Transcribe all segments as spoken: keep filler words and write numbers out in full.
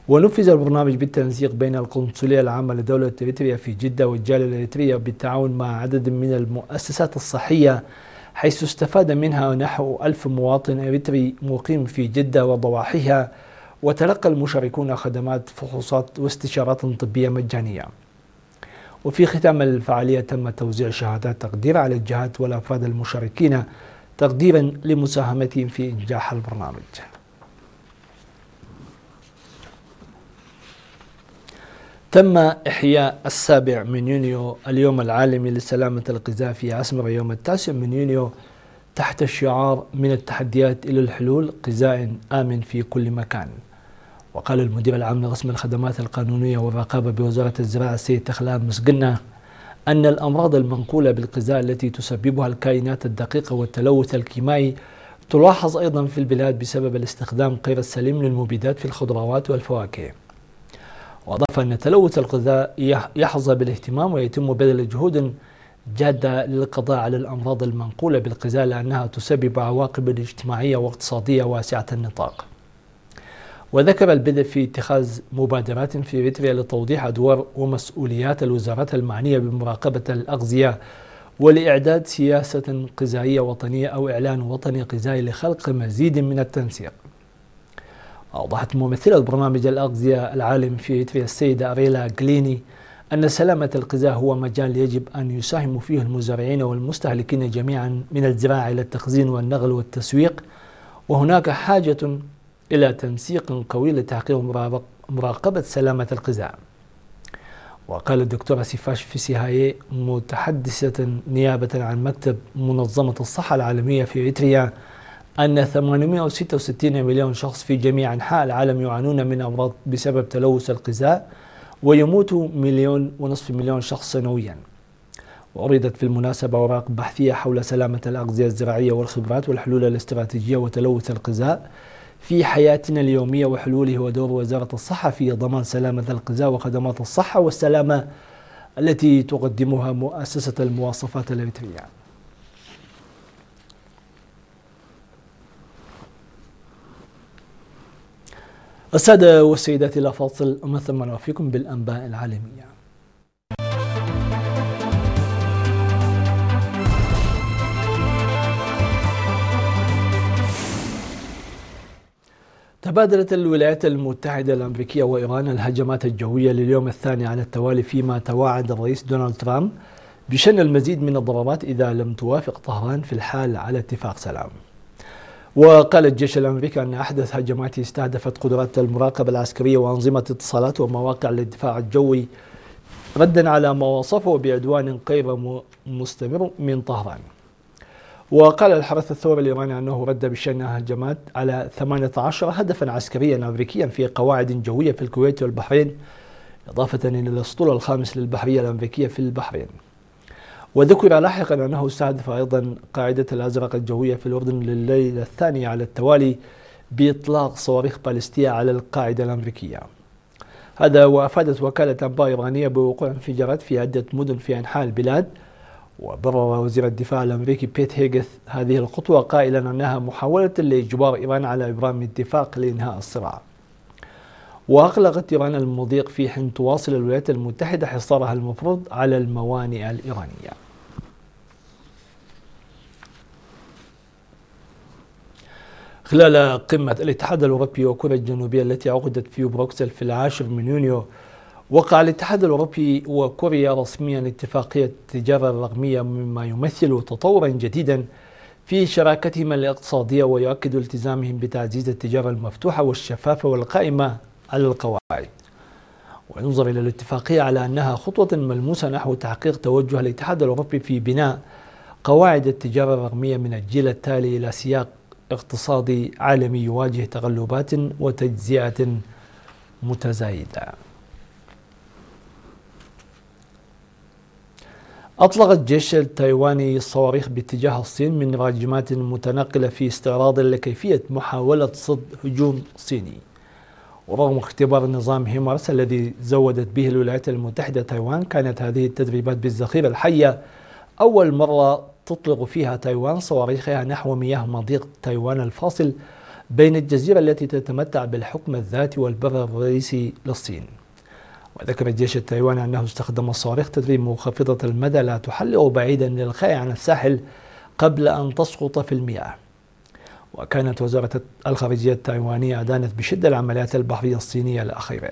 ونفذ البرنامج بالتنسيق بين القنصلية العامة لدولة إريتريا في جدة والجالية الإريترية بالتعاون مع عدد من المؤسسات الصحية، حيث استفاد منها نحو ألف مواطن إريتري مقيم في جدة وضواحيها، وتلقى المشاركون خدمات فحوصات واستشارات طبية مجانية. وفي ختام الفعالية تم توزيع شهادات تقدير على الجهات والأفراد المشاركين تقديرا لمساهمتهم في إنجاح البرنامج. تم إحياء السابع من يونيو اليوم العالمي لسلامة الغذاء في أسمر يوم التاسع من يونيو تحت الشعار من التحديات إلى الحلول، غذاء آمن في كل مكان. وقال المدير العام لقسم الخدمات القانونية والرقابة بوزارة الزراعة السيد تخلان مسقنة أن الأمراض المنقولة بالغذاء التي تسببها الكائنات الدقيقة والتلوث الكيميائي تلاحظ أيضا في البلاد بسبب الاستخدام غير السليم للمبيدات في الخضروات والفواكه. وأضاف أن تلوث الغذاء يحظى بالاهتمام ويتم بذل جهود جادة للقضاء على الأمراض المنقولة بالغذاء لأنها تسبب عواقب اجتماعية واقتصادية واسعة النطاق. وذكر البدء في اتخاذ مبادرات في إريتريا لتوضيح أدوار ومسؤوليات الوزارات المعنية بمراقبة الأغذية ولإعداد سياسة غذائية وطنية أو إعلان وطني غذائي لخلق مزيد من التنسيق. أوضحت ممثلة برنامج الأغذية العالمي في إريتريا السيدة أريلا جليني أن سلامة الغذاء هو مجال يجب أن يساهم فيه المزارعين والمستهلكين جميعا من الزراعة إلى التخزين والنقل والتسويق، وهناك حاجة إلى تنسيق قوي لتحقيق مراقبة سلامة الغذاء. وقال الدكتورة سيفاش فيسيهاي متحدثة نيابة عن مكتب منظمة الصحة العالمية في إريتريا أن ثمانمئة وستة وستين مليون شخص في جميع أنحاء العالم يعانون من أمراض بسبب تلوث الغذاء، ويموت مليون ونصف مليون شخص سنويا. وعرضت في المناسبة أوراق بحثية حول سلامة الأغذية الزراعية والخبرات والحلول الاستراتيجية وتلوث الغذاء في حياتنا اليومية وحلوله ودور وزارة الصحة في ضمان سلامة الغذاء وخدمات الصحة والسلامة التي تقدمها مؤسسة المواصفات الإريترية. السادة والسيدات إلى فاصل ثم نوافيكم بالأنباء العالمية. تبادلت الولايات المتحدة الأمريكية وإيران الهجمات الجوية لليوم الثاني على التوالي، فيما توعد الرئيس دونالد ترامب بشن المزيد من الضربات إذا لم توافق طهران في الحال على اتفاق سلام. وقال الجيش الأمريكي أن أحدث هجماته استهدفت قدرات المراقبة العسكرية وأنظمة اتصالات ومواقع الدفاع الجوي، ردا على ما وصفه بعدوان غير مستمر من طهران. وقال الحرس الثوري الإيراني أنه رد بشن هجمات على ثمانية عشر هدفا عسكريا أمريكيا في قواعد جوية في الكويت والبحرين، إضافة إلى الأسطول الخامس للبحرية الأمريكية في البحرين. وذكر لاحقا أنه استهدف أيضا قاعدة الأزرق الجوية في الأردن لليلة الثانية على التوالي بإطلاق صواريخ باليستية على القاعدة الأمريكية. هذا وأفادت وكالة أنباء إيرانية بوقوع انفجارات في عدة مدن في أنحاء البلاد. وبرر وزير الدفاع الأمريكي بيت هيغث هذه الخطوة قائلا أنها محاولة لإجبار إيران على إبرام اتفاق لإنهاء الصراع. وأغلقت إيران المضيق في حين تواصل الولايات المتحدة حصارها المفروض على الموانئ الإيرانية. خلال قمة الاتحاد الأوروبي وكوريا الجنوبية التي عقدت في بروكسل في العاشر من يونيو، وقع الاتحاد الأوروبي وكوريا رسميا اتفاقية التجارة الرقمية، مما يمثل تطورا جديدا في شراكتهما الاقتصادية ويؤكد التزامهم بتعزيز التجارة المفتوحة والشفافة والقائمة على القواعد. وينظر إلى الاتفاقية على أنها خطوة ملموسة نحو تحقيق توجه الاتحاد الأوروبي في بناء قواعد التجارة الرقمية من الجيل التالي إلى سياق اقتصادي عالمي يواجه تقلبات وتجزئة متزايدة. أطلق الجيش التايواني الصواريخ باتجاه الصين من راجمات متنقلة في استعراض لكيفية محاولة صد هجوم صيني. ورغم اختبار نظام هيمارس الذي زودت به الولايات المتحدة تايوان، كانت هذه التدريبات بالذخيرة الحية أول مرة تطلق فيها تايوان صواريخها نحو مياه مضيق تايوان الفاصل بين الجزيرة التي تتمتع بالحكم الذاتي والبر الرئيسي للصين. وذكر الجيش التايواني أنه استخدم صواريخ تدريب منخفضة المدى لا تحلق بعيدا للخيل عن الساحل قبل أن تسقط في المياه. وكانت وزارة الخارجية التايوانية أدانت بشدة العمليات البحرية الصينية الأخيرة.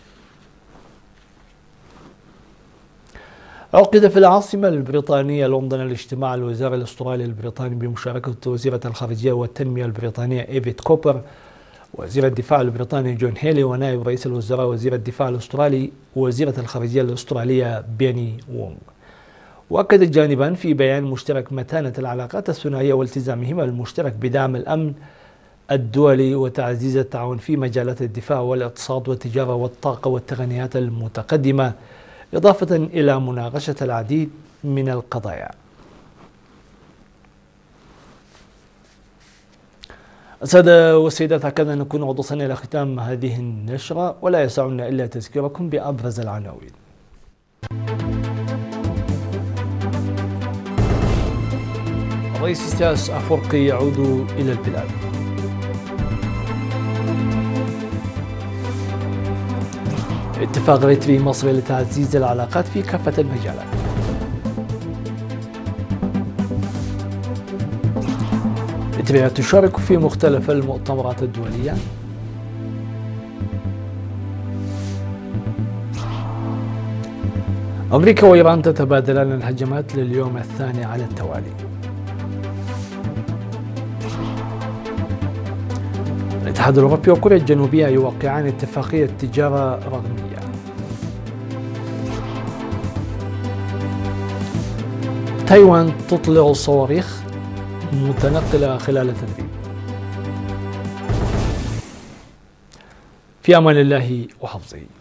عقد في العاصمة البريطانية لندن الاجتماع الوزاري الأسترالي البريطاني بمشاركة وزيرة الخارجية والتنمية البريطانية إيفيت كوبر، وزير الدفاع البريطاني جون هيلي، ونائب رئيس الوزراء وزير الدفاع الأسترالي ووزيرة الخارجية الأسترالية بيني وونغ. وأكد الجانبان في بيان مشترك متانة العلاقات الثنائية والتزامهما المشترك بدعم الأمن الدولي وتعزيز التعاون في مجالات الدفاع والاقتصاد والتجارة والطاقة والتقنيات المتقدمة، إضافة إلى مناقشة العديد من القضايا. السادة والسيدات، هكذا نكون قد وصلنا إلى ختام هذه النشرة، ولا يسعنا إلا تذكيركم بأبرز العناوين. الرئيس إسياس أفورقي يعود إلى البلاد. اتفاق ريتري مصري لتعزيز العلاقات في كافة المجالات. إثيوبيا تشارك في مختلف المؤتمرات الدولية. أمريكا وإيران تتبادلان الهجمات لليوم الثاني على التوالي. الاتحاد الأوروبي وكوريا الجنوبية يوقعان اتفاقية تجارة رقمية. تايوان تطلق صواريخ متنقلة خلال التدريب. في أمان الله وحفظه.